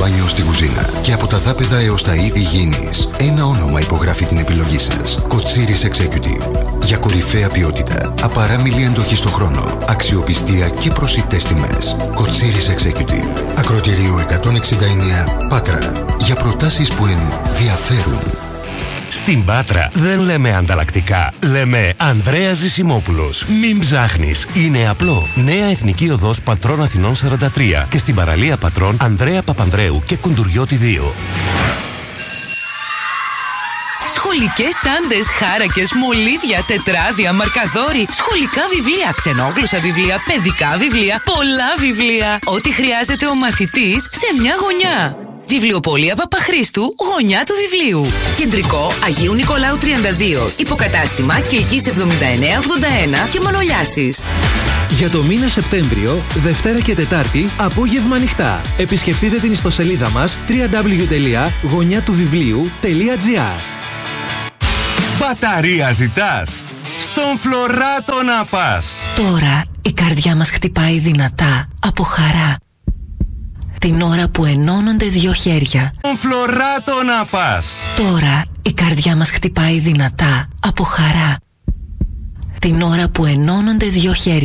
μπάνιο στη κουζίνα και από τα δάπεδα έως τα είδη υγιεινής, ένα όνομα υπογράφει την επιλογή σας. Κοτσίρις Executive. Για κορυφαία ποιότητα, απαράμιλη αντοχή στον χρόνο, αξιοπιστία και προσιτές τιμές. Κοτσίρις Executive. Ακροτηρίου 169 Πάτρα. Για προτάσεις που ενδιαφέρουν. Στην Πάτρα δεν λέμε ανταλλακτικά, λέμε Ανδρέας Ζησιμόπουλος. Μην ψάχνεις, είναι απλό. Νέα Εθνική Οδός Πατρών Αθηνών 43 και στην παραλία Πατρών Ανδρέα Παπανδρέου και Κουντουριώτη 2. Σχολικές τσάντες, χάρακες, μολύβια, τετράδια, μαρκαδόροι, σχολικά βιβλία, ξενόγλωσσα βιβλία, παιδικά βιβλία, πολλά βιβλία. Ό,τι χρειάζεται ο μαθητής σε μια γωνιά. Βιβλιοπωλεία Παπαχρήστου, γωνιά του βιβλίου. Κεντρικό Αγίου Νικολάου 32. Υποκατάστημα Κιλκής 7981 και Μανολιάσης. Για το μήνα Σεπτέμβριο, Δευτέρα και Τετάρτη, απόγευμα ανοιχτά. Επισκεφτείτε την ιστοσελίδα μας www.γωνιάτουβιβλίου.gr. Μπαταρία ζητάς? Στον Φλωράτο να πας. Τώρα η καρδιά μας χτυπάει δυνατά από χαρά. Την ώρα που ενώνονται δύο χέρια. Στον Φλωράτο να πας. Τώρα η καρδιά μας χτυπάει δυνατά από χαρά. Την ώρα που ενώνονται δύο χέρια.